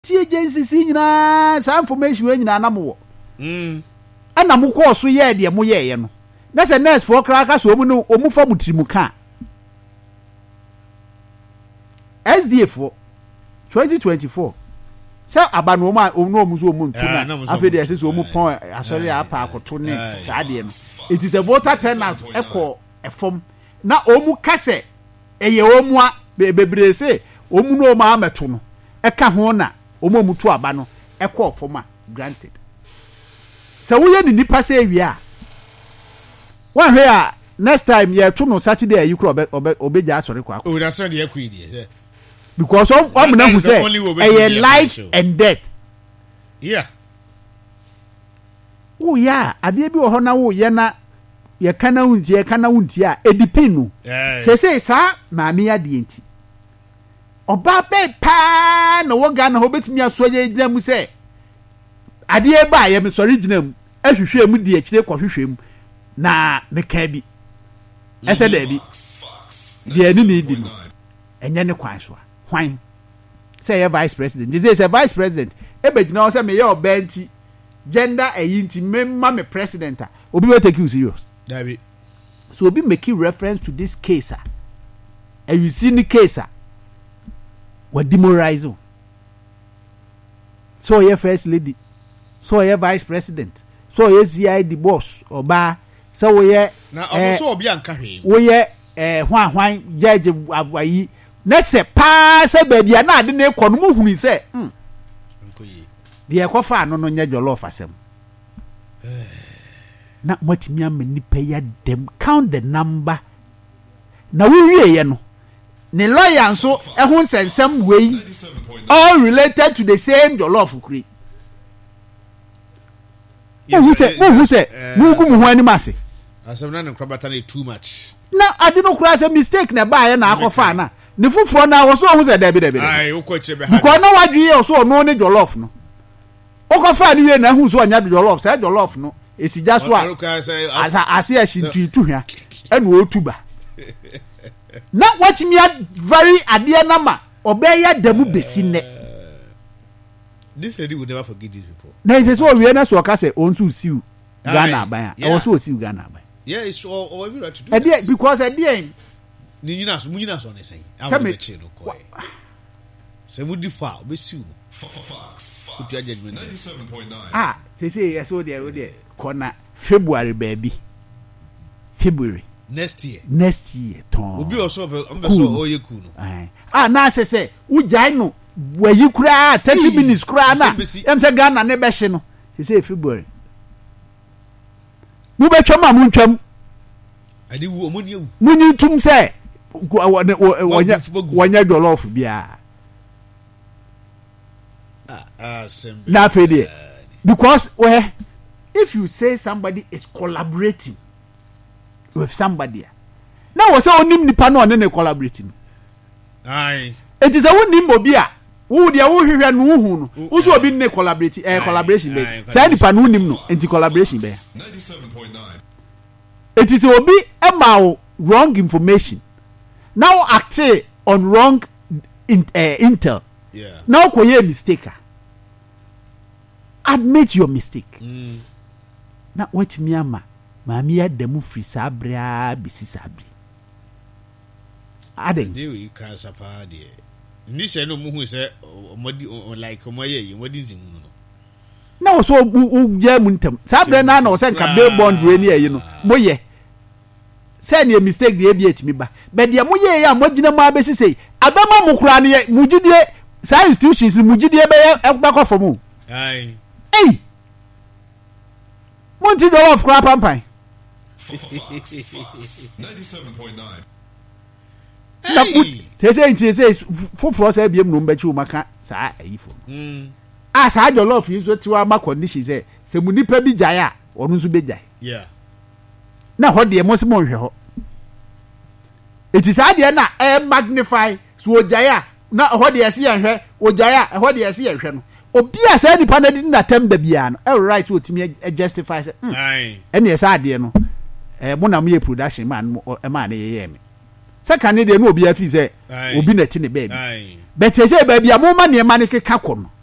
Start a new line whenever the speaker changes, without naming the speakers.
agencies nyina sa information we nyina anamo ana mo ko so ye de mo ye no na se nurse for kraka so mu no omu fa mutirimu ka SDA for 2024 say abanu ma no mu so omu ntuna afede ese so omu pon asori apa akoto ne saade no it is a voter turnout ekọ efom na omu kase eye omu a bebre se omu no ma ameto no eka ho na omu mutu aba no ekọ ofoma granted se wo ye ni nipa se wi a one here next time ye to no Saturday you kro obeja asori kwa
o da said ye ku ide
because I'm na who say a life and death
yeah
oh yeah ade bi wo ho na wo ye na ye kana wunti a edipinu say sa maami ade enti oba be pa na wo ga na ho betimi aso ye gina mu say ade e ba ye me sori gina mu ahwehwe mu de akire kwahwehwe mu na me ka bi ese da bi de ni di no enye ne kwan so hwan say ye vice president this is a vice president e be gina wo say me ye obenti gender ayinti memma me president obi will take you serious
David.
So obi making reference to this case and you see the case what demoralize so your first lady so your vice president so your CID boss oba so we
na also obi anka hwe
we hwan judge ayi na se pa se ba dia na ade na ekọ no mu hunu se
nkoyi
dia ekofa no nya jollof asem na matimi am nipa ya dem count the number na we wie ye no ne lawyer nso ehun sensem wey all related to the same jollof kuri who say mugu mu hwani mase
asem na ne krabata na too much
na ade no kura say mistake na ba ye na akofa na ne fufuro na wo so hu say dabi
ai wo ko chebe ha
ko na wadwi ye so no ne jollof no okofa ni we na hu so anya jollof say jollof no esija so ase a shintu hwa enu otuba na watimi very ade na ma obeya damu besine
this lady will never forget these people
na ise so we na so ka say onsu siu Ghana ban e so siu Ghana ban
yeah it's all every right to do
this because ade
ni nyina so ne say I will check no ko say mu difa be siu put your judgment
97.9 say yes o there corner February baby February
next year
ton
obi also oyeku no
na say ujai no wayi kura 30 minutes kura na em say Ghana ne be hye no say February mu be twam mu ntwam
ade wu omoni ewu
munyi tum say wonya jollof bia na fede because if you say somebody is collaborating with somebody now we say onim nipa no ne collaborating
ai
it is a wonim obi a wo dia wo hwehwe no hu no wo so obi ne collaboration be say nipa no nim no anti collaboration be 97.9 it is obi about wrong information now act on wrong intel now ko ye mistake admit your mistake na what me ama maami ya demu free sabra bisi sabri aden
dey we can sapa dey ni se no mu hu se omodi like omoye omodi zimu no
na wo so ya mu ntem sabra na wo se nka dey bond we ni ayi no moye say ni mistake dey bi etimi ba but dey moye ya mogina mu abesi sei abema mu kura ne mugidie say institutions mugidie be ekwa fomu
ai
hey Monty jollof crap pampai
97.9
na they say foforo say biem no mbachi o maka saa ayifo saa jollof yi so tiwa ma condition say se mu nipa bi jae a onu nso be jae
yeah
na ho de mo se mo hwe ho eti saa de na magnify so o jae a na ho de ese ye hwe o jae a ho de ese ye hwe no obi a say nipa na di na tem da bia no right so timi justify say ene ye saa de no mo na mo ye production man ma na ye me second de no obi afi say obi na ti ne baby but say baby a mo ma ne ma ne keka ko no